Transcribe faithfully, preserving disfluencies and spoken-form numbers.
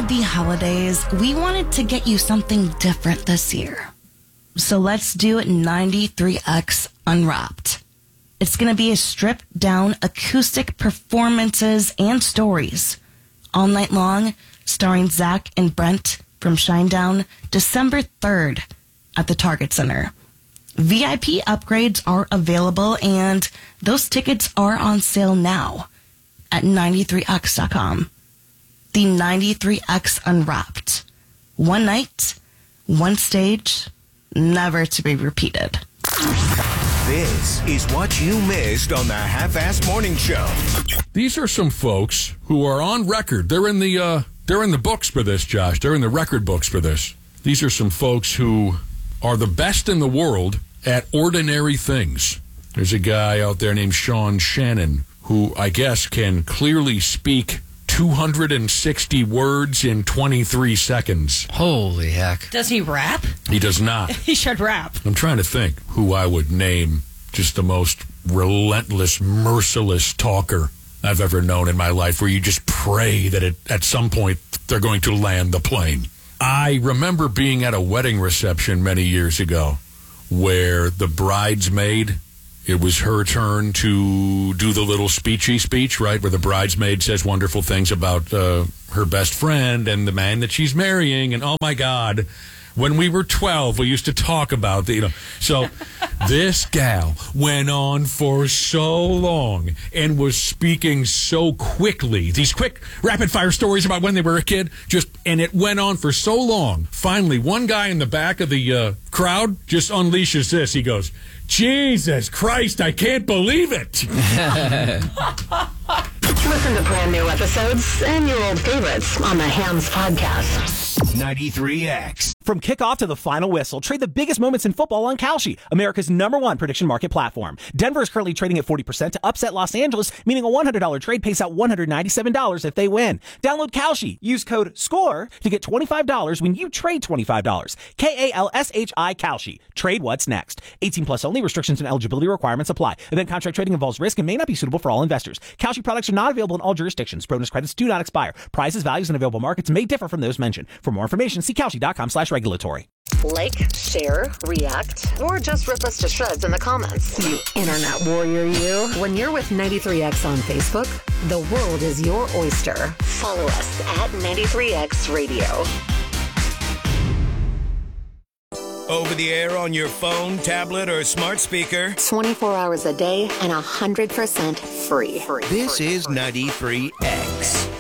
are the holidays, we wanted to get you something different this year. So let's do ninety-three X Unwrapped. It's going to be a stripped down acoustic performances and stories all night long, starring Zach and Brent from Shinedown, December third at the Target Center. V I P upgrades are available, and those tickets are on sale now at ninety-three X dot com. The ninety-three X Unwrapped. One night, one stage, never to be repeated. This is what you missed on the Half-Assed Morning Show. These are some folks who are on record. They're in the uh, they're in the books for this, Josh. They're in the record books for this. These are some folks who are the best in the world at ordinary things. There's a guy out there named Sean Shannon who I guess can clearly speak two hundred sixty words in twenty-three seconds. Holy heck. Does he rap? He does not. He should rap. I'm trying to think who I would name just the most relentless, merciless talker I've ever known in my life, where you just pray that it, at some point they're going to land the plane. I remember being at a wedding reception many years ago where the bridesmaid, it was her turn to do the little speechy speech, right, where the bridesmaid says wonderful things about uh, her best friend and the man that she's marrying. And, oh, my God, when we were twelve, we used to talk about the, you know. So this gal went on for so long and was speaking so quickly. These quick, rapid-fire stories about when they were a kid, just, and it went on for so long. Finally, one guy in the back of the uh, crowd just unleashes this. He goes, Jesus Christ, I can't believe it. Listen to brand new episodes and your old favorites on the Hams Podcast. ninety-three X. From kickoff to the final whistle, trade the biggest moments in football on Kalshi, America's number one prediction market platform. Denver is currently trading at forty percent to upset Los Angeles, meaning a one hundred dollars trade pays out one hundred ninety-seven dollars if they win. Download Kalshi. Use code SCORE to get twenty-five dollars when you trade twenty-five dollars. K A L S H I Kalshi. Trade what's next. eighteen plus only. Restrictions and eligibility requirements apply. Event contract trading involves risk and may not be suitable for all investors. Kalshi products are not available in all jurisdictions. Bonus credits do not expire. Prices, values, and available markets may differ from those mentioned. For more information, see Kalshi.com slash regulatory. Like, share, react, or just rip us to shreds in the comments. You internet warrior, you. When you're with ninety-three X on Facebook, the world is your oyster. Follow us at ninety-three X Radio. Over the air on your phone, tablet, or smart speaker. twenty-four hours a day and one hundred percent free. This is ninety-three X.